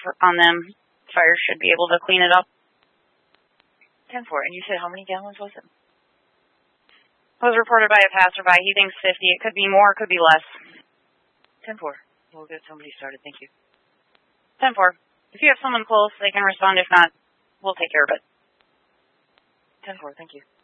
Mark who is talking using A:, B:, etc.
A: on them. Fire should be able to clean it up.
B: 10-4. And you said how many gallons was it?
A: It was reported by a passerby. He thinks 50. It could be more, it could be less.
B: 10-4. We'll get somebody started. Thank you.
A: 10-4. If you have someone close, they can respond. If not, we'll take care of it.
B: 10-4. Thank you.